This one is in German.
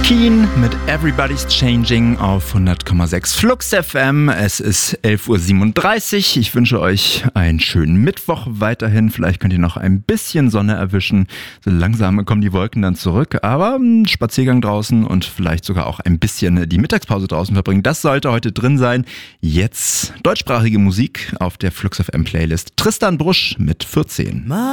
Keen mit Everybody's Changing auf 100,6 Flux FM. Es ist 11.37 Uhr. Ich wünsche euch einen schönen Mittwoch weiterhin. Vielleicht könnt ihr noch ein bisschen Sonne erwischen. So langsam kommen die Wolken dann zurück. Aber ein Spaziergang draußen und vielleicht sogar auch ein bisschen die Mittagspause draußen verbringen. Das sollte heute drin sein. Jetzt deutschsprachige Musik auf der Flux FM Playlist. Tristan Brusch mit 14.